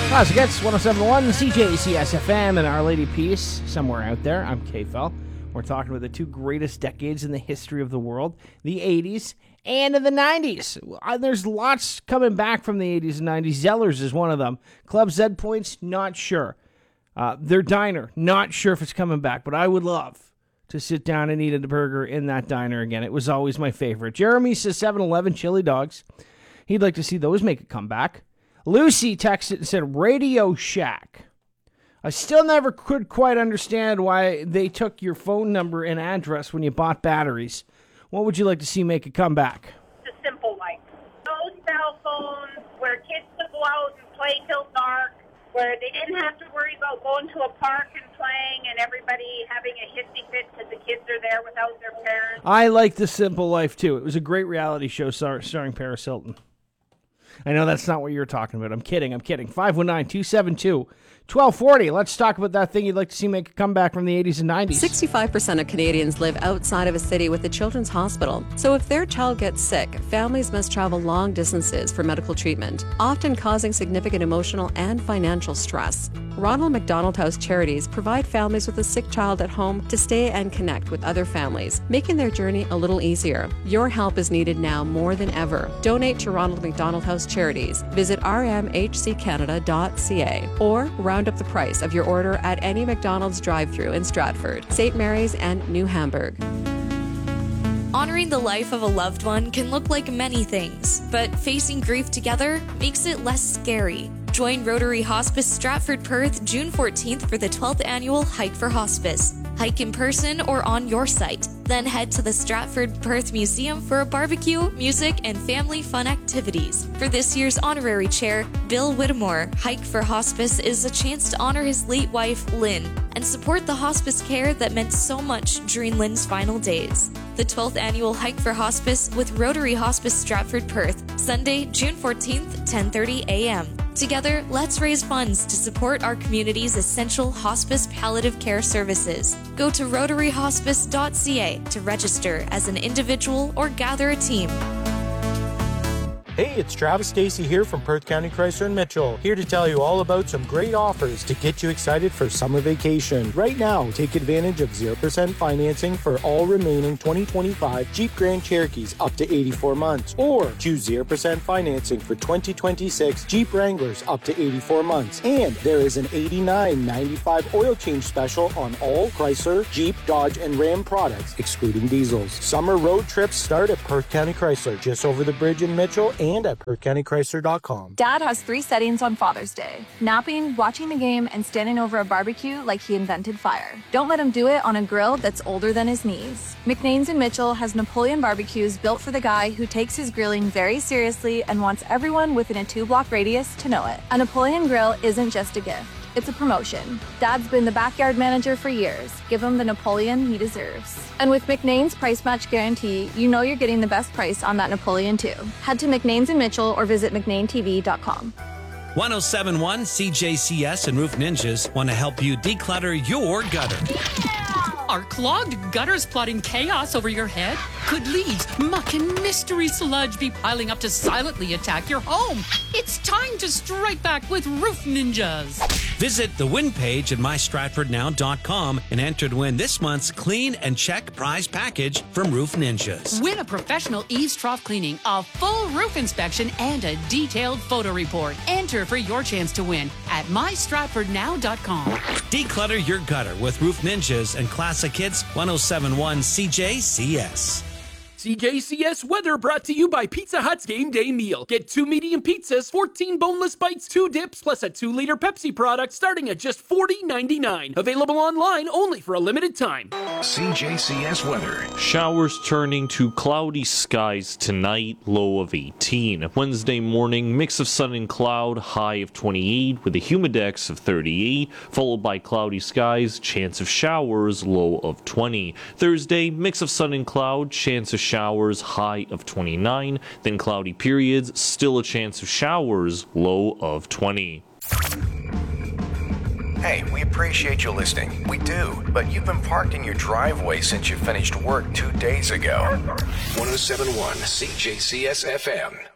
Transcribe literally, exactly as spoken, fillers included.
Classic Hits, one oh seven point one, C J C S F M, and Our Lady Peace, somewhere out there. I'm K-Fel. We're talking about the two greatest decades in the history of the world, the eighties and the nineties. There's lots coming back from the eighties and nineties. Zellers is one of them. Club Z Points, not sure. Uh, their diner, not sure if it's coming back, but I would love to sit down and eat a burger in that diner again. It was always my favorite. Jeremy says seven eleven chili dogs. He'd like to see those make a comeback. Lucy texted and said Radio Shack. I still never could quite understand why they took your phone number and address when you bought batteries. What would you like to see make a comeback? The simple life. No cell phones, where kids could go out and play till dark, where they didn't have to worry about going to a park and playing and everybody having a hissy fit because the kids are there without their parents. I like The Simple Life, too. It was a great reality show star- starring Paris Hilton. I know that's not what you're talking about. I'm kidding. I'm kidding. five one nine, two seven two, one two four zero. Let's talk about that thing you'd like to see make a comeback from the eighties and nineties. sixty-five percent of Canadians live outside of a city with a children's hospital. So if their child gets sick, families must travel long distances for medical treatment, often causing significant emotional and financial stress. Ronald McDonald House Charities provide families with a sick child at home to stay and connect with other families, making their journey a little easier. Your help is needed now more than ever. Donate to Ronald McDonald House Charities. Visit r m h c canada dot c a or round up the price of your order at any McDonald's drive-thru in Stratford, Saint Mary's, and New Hamburg. Honoring the life of a loved one can look like many things, but facing grief together makes it less scary. Join Rotary Hospice Stratford Perth June fourteenth for the twelfth annual Hike for Hospice. Hike in person or on your site. Then head to the Stratford Perth Museum for a barbecue, music, and family fun activities. For this year's honorary chair, Bill Whittemore, Hike for Hospice is a chance to honor his late wife, Lynn, and support the hospice care that meant so much during Lynn's final days. The twelfth annual Hike for Hospice with Rotary Hospice Stratford Perth, Sunday, June fourteenth, ten thirty a.m. Together, let's raise funds to support our community's essential hospice palliative care services. Go to rotary hospice dot c a to register as an individual or gather a team. Hey, it's Travis Stacey here from Perth County Chrysler and Mitchell, here to tell you all about some great offers to get you excited for summer vacation. Right now, take advantage of zero percent financing for all remaining twenty twenty-five Jeep Grand Cherokees up to eighty-four months, or choose zero percent financing for twenty twenty-six Jeep Wranglers up to eighty-four months. And there is an eighty-nine ninety-five oil change special on all Chrysler, Jeep, Dodge, and Ram products, excluding diesels. Summer road trips start at Perth County Chrysler, just over the bridge in Mitchell, and and at perth county chrysler dot com. Dad has three settings on Father's Day: napping, watching the game, and standing over a barbecue like he invented fire. Don't let him do it on a grill that's older than his knees. McNain's in Mitchell has Napoleon barbecues built for the guy who takes his grilling very seriously and wants everyone within a two-block radius to know it. A Napoleon grill isn't just a gift. It's a promotion. Dad's been the backyard manager for years. Give him the Napoleon he deserves. And with McNain's price match guarantee, you know you're getting the best price on that Napoleon too. Head to McNain's in Mitchell or visit mcnain t v dot com. one oh seven point one C J C S and Roof Ninjas want to help you declutter your gutter. Are clogged gutters plotting chaos over your head? Could leaves, muck, and mystery sludge be piling up to silently attack your home? It's time to strike back with Roof Ninjas. Visit the win page at my stratford now dot com and enter to win this month's Clean and Check prize package from Roof Ninjas. Win a professional eaves trough cleaning, a full roof inspection, and a detailed photo report. Enter for your chance to win at my stratford now dot com. Declutter your gutter with Roof Ninjas and Classic Hits one oh seven point one C J C S. C J C S weather brought to you by Pizza Hut's Game Day Meal. Get two medium pizzas, fourteen boneless bites, two dips, plus a two liter Pepsi product starting at just forty ninety-nine. Available online only for a limited time. C J C S weather. Showers turning to cloudy skies tonight, low of eighteen. Wednesday morning, mix of sun and cloud, high of twenty-eight with a humidex of thirty-eight, followed by cloudy skies, chance of showers, low of twenty. Thursday, mix of sun and cloud, chance of showers, high of twenty-nine, then cloudy periods, still a chance of showers, low of twenty. Hey, we appreciate you listening. We do, but you've been parked in your driveway since you finished work two days ago. one oh seven point one C J C S F M.